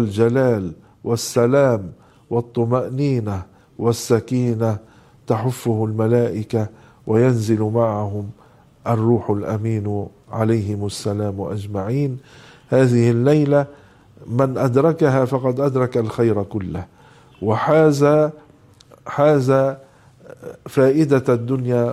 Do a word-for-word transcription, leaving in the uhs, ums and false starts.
والجلال والسلام والطمأنينة والسكينة تحفه الملائكة وينزل معهم الروح الأمين عليهم السلام أجمعين. هذه الليلة من أدركها فقد أدرك الخير كله، وحاز حاز فائدة الدنيا